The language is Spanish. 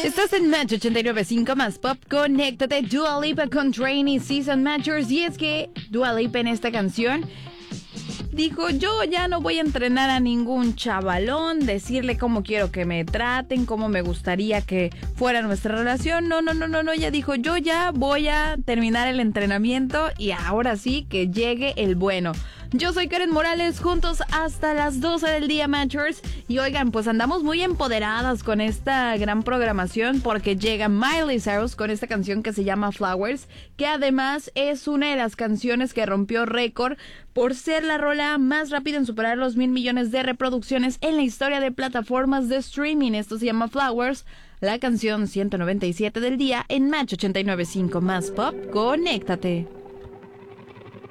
Estás en Match 89.5 más Pop. Conéctate, Dua Lipa con Trainee Season Matchers. Y es que Dua Lipa en esta canción dijo, yo ya no voy a entrenar a ningún chavalón, decirle cómo quiero que me traten, cómo me gustaría que fuera nuestra relación. No, ella dijo, yo ya voy a terminar el entrenamiento y ahora sí que llegue el bueno. Yo soy Karen Morales, juntos hasta las 12 del día, Matchers. Y oigan, pues andamos muy empoderadas con esta gran programación porque llega Miley Cyrus con esta canción que se llama Flowers, que además es una de las canciones que rompió récord por ser la rola más rápida en superar los 1,000 millones de reproducciones en la historia de plataformas de streaming. Esto se llama Flowers, la canción 197 del día en Match 89.5 más Pop. Conéctate.